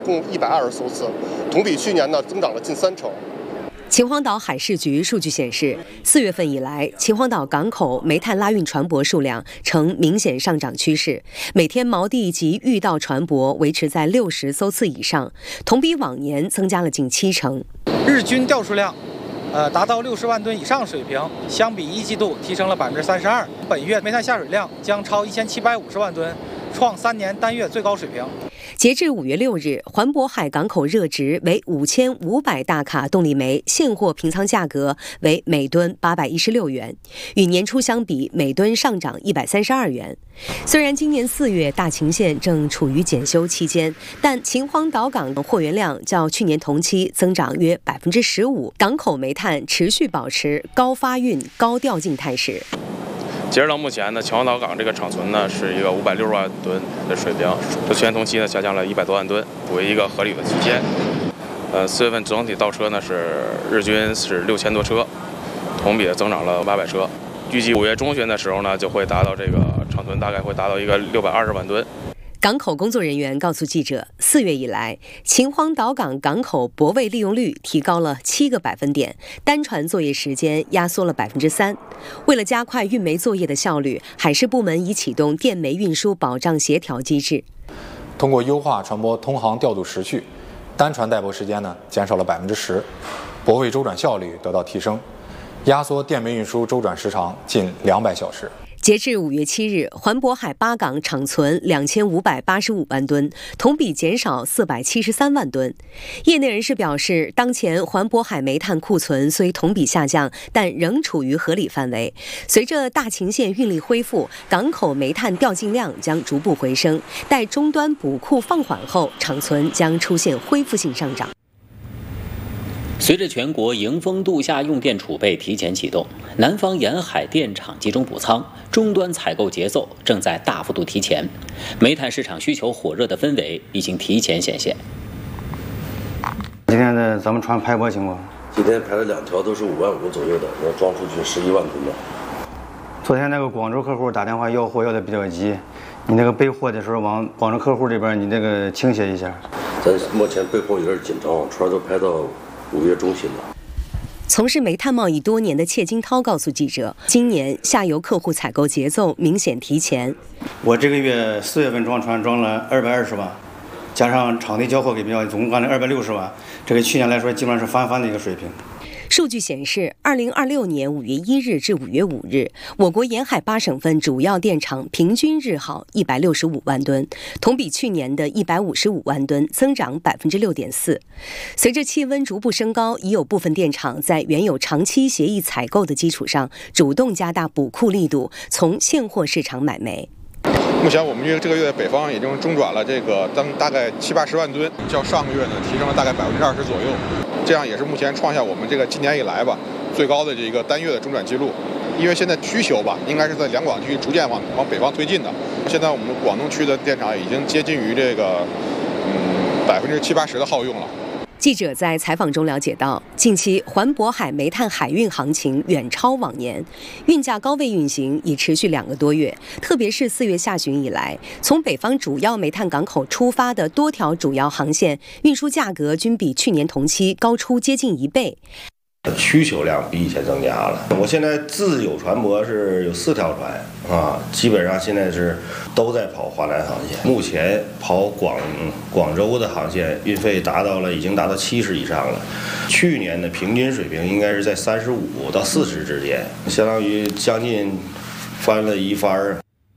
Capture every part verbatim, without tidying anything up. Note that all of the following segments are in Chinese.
共一百二十艘次，同比去年呢增长了近三成。 秦皇岛海事局数据显示，四月份以来，秦皇岛港口煤炭拉运船舶数量呈明显上涨趋势，每天锚地及遇到船舶维持在六十艘次以上，同比往年增加了近七成。 日均钓数量，呃，达到六十万吨以上水平，相比一季度提升了百分之三十二。本月煤炭下水量将超一千七百五十万吨，创三年单月最高水平。 截至五月六日，环渤海港口热值为五千五百大卡动力煤，现货平仓价格为每吨八百一十六元，与年初相比，每吨上涨一百三十二元。虽然今年四月大秦线正处于检修期间，但秦皇岛港的货源量较去年同期增长约百分之十五，港口煤炭持续保持高发运、高调进态势。 截止到目前呢，秦皇岛港这个厂存呢是一个五百六十万吨的水平，和去年同期呢下降了一百多万吨，处于一个合理的区间。呃，四月份整体到车呢是日均是六千多车，同比增长了八百车。预计五月中旬的时候呢，就会达到这个厂存大概会达到一个六百二十万吨。 港口工作人员告诉记者，四月以来，秦皇岛港港口泊位利用率提高了七个百分点，单船作业时间压缩了百分之三。为了加快运煤作业的效率，海事部门已启动电煤运输保障协调机制。 通过优化船舶通航调度时序，单船待泊时间呢减少了百分之十，泊位周转效率得到提升，压缩电煤运输周转时长近两百小时。 截至五月七日，环渤海八港厂存两千五百八十五万吨，同比减少四百七十三万吨。业内人士表示，当前环渤海煤炭库存虽同比下降，但仍处于合理范围。随着大秦线运力恢复，港口煤炭调进量将逐步回升，待终端补库放缓后，厂存将出现恢复性上涨。 随着全国迎峰度夏用电储备提前启动，南方沿海电厂集中补仓，终端采购节奏正在大幅度提前，煤炭市场需求火热的氛围已经提前显现。 今天的咱们船排泊情况， 今天排了两条，都是五万五左右的，能装出去十一万吨的。 昨天那个广州客户打电话要货要的比较急，你那个备货的时候往广州客户这边你那个倾斜一下。 咱目前备货有点紧张，船都排到五月中旬了。 从事煤炭贸易多年的谢金涛告诉记者，今年下游客户采购节奏明显提前。 我这个月四月份装船装了二百二十万，加上场地交货给标，总共干了二百六十万，这个去年来说基本上是翻番的一个水平。 数据显示，二零二六年五月一日至五月五日，我国沿海八省份主要电厂平均日耗一百六十五万吨，同比去年的一百五十五万吨增长百分之六点四。随着气温逐步升高，已有部分电厂在原有长期协议采购的基础上，主动加大补库力度，从现货市场买煤。 目前我们这个这个月北方已经中转了这个当大概七八十万吨，较上个月呢提升了大概百分之二十左右，这样也是目前创下我们这个今年以来吧最高的这个单月的中转记录。因为现在需求吧，应该是在两广区逐渐往往北方推进的。现在我们广东区的电厂已经接近于这个嗯百分之七八十的耗用了。 记者在采访中了解到，近期环渤海煤炭海运行情远超往年，运价高位运行已持续两个多月。特别是四月下旬以来，从北方主要煤炭港口出发的多条主要航线，运输价格均比去年同期高出接近一倍。 需求量比以前增加了。我现在自有船舶是有四条船啊，基本上现在是都在跑华南航线。目前跑广广州的航线运费达到了已经达到七十以上了，去年的平均水平应该是在三十五到四十之间，相当于将近翻了一番。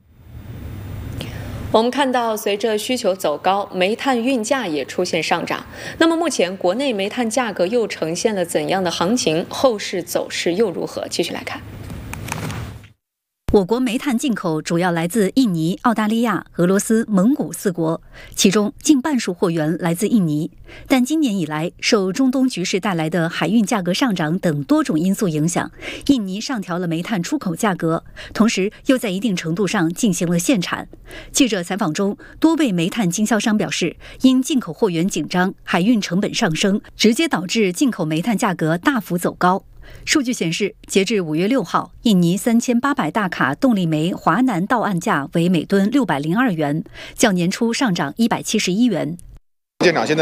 我们看到，随着需求走高，煤炭运价也出现上涨。那么，目前国内煤炭价格又呈现了怎样的行情？后市走势又如何？继续来看。 我国煤炭进口主要来自印尼、澳大利亚、俄罗斯、蒙古四国，其中近半数货源来自印尼。但今年以来，受中东局势带来的海运价格上涨等多种因素影响，印尼上调了煤炭出口价格，同时又在一定程度上进行了限产。记者采访中，多位煤炭经销商表示，因进口货源紧张，海运成本上升，直接导致进口煤炭价格大幅走高。数据显示，截至五月六号，印尼三千八百大卡动力煤华南到岸价为每吨六百零二元，较年初上涨一百七十一元。 电厂现在